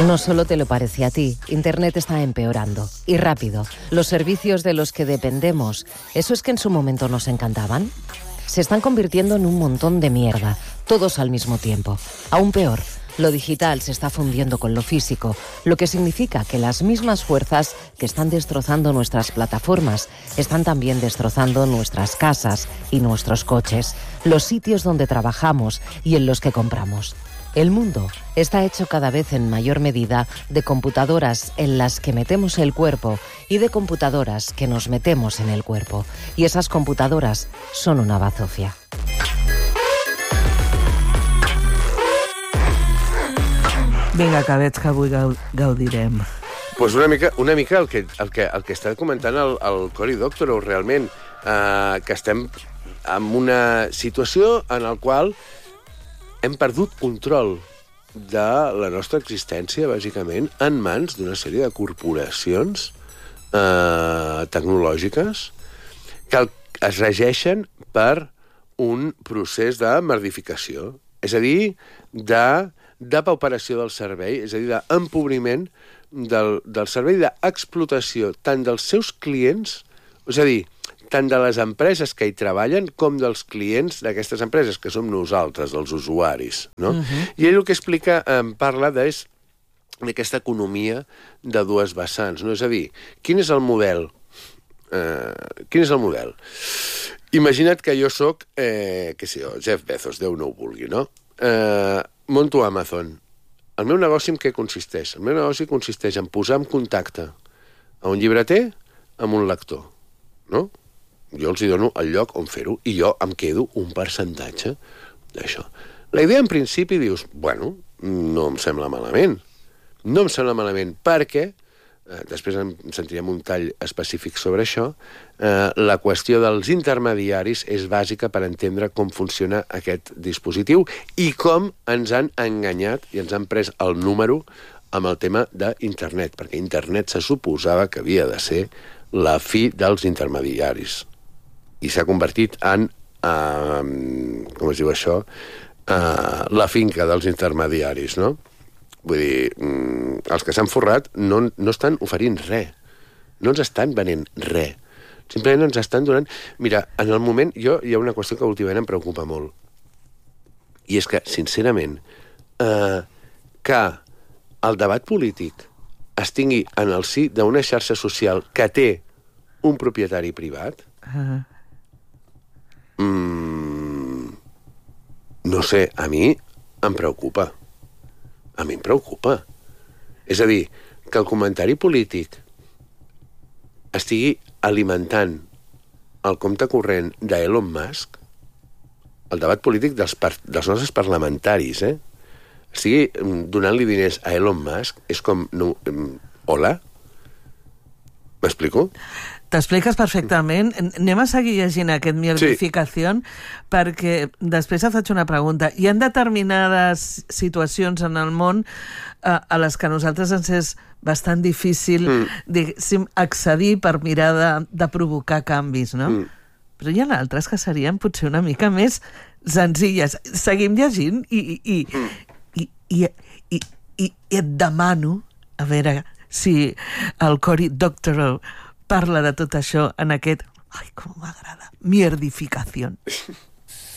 No solo te lo parece a ti, Internet está empeorando, y rápido. Los servicios de los que dependemos, ¿eso es que en su momento nos encantaban? Se están convirtiendo en un montón de mierda, todos al mismo tiempo. Aún peor, lo digital se está fundiendo con lo físico, lo que significa que las mismas fuerzas que están destrozando nuestras plataformas están también destrozando nuestras casas y nuestros coches, los sitios donde trabajamos y en los que compramos. El mundo está hecho cada vez en mayor medida de computadoras en las que metemos el cuerpo y de computadoras que nos metemos en el cuerpo. Y esas computadoras son una bazofia. Vinga, que veig que avui gaudirem. Pues una mica el que està comentant el Cory Doctorow, realment, que estem en una situació en la qual hem perdut control de la nostra existència, bàsicament, en mans d'una sèrie de corporacions tecnològiques que es regeixen per un procés de merdificació, és a dir, de pauperació del servei, és a dir, d'empobriment del servei, d'explotació tant dels seus clients, és a dir, tant de les empreses que hi treballen com dels clients d'aquestes empreses, que som nosaltres, els usuaris, no? I ell el que explica, parla d'aquesta economia de dues vessants, no? És a dir, quin és el model? Imagina't que jo soc, què sé jo, Jeff Bezos, Déu no ho vulgui, no? Monto Amazon. El meu negoci en què consisteix? El meu negoci consisteix en posar en contacte a un llibreter amb un lector, no? Jo els hi dono el lloc on fer-ho i jo em quedo un percentatge d'això. La idea, en principi, dius, bueno, no em sembla malament. No em sembla malament perquè, després en sentirem un tall específic sobre això, la qüestió dels intermediaris és bàsica per entendre com funciona aquest dispositiu i com ens han enganyat i ens han pres el número amb el tema d'internet, perquè internet se suposava que havia de ser la fi dels intermediaris. I s'ha convertit en, com es diu això, la finca dels intermediaris, no? Vull dir, els que s'han forrat no estan oferint res. No ens estan venent res. Simplement ens estan donant... Mira, en el moment, hi ha una qüestió que últimament em preocupa molt. I és que, sincerament, que el debat polític es tingui en el si d'una xarxa social que té un propietari privat... No sé, a mi em preocupa. A mi em preocupa. És a dir, que el comentari polític estigui alimentant el compte corrent d'Elon Musk, el debat polític dels nostres parlamentaris, estigui donant-li diners a Elon Musk, és com... Hola? M'explico? T'expliques perfectament. Anem a seguir llegint aquest Mierdificació, perquè després et faig una pregunta. Hi ha determinades situacions en el món a les que a nosaltres ens és bastant difícil accedir per mirar de provocar canvis, no? Però hi ha altres que serien potser una mica més senzilles. Seguim llegint i et demano, a veure si el Cory Doctorow parla de tot això en aquest... Ai, com m'agrada! Mierdificació.